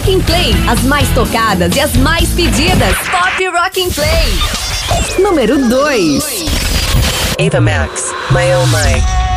Rock and Play. As mais tocadas e as mais pedidas. Pop Rock and Play. Número 2. Ava Max, My Oh My.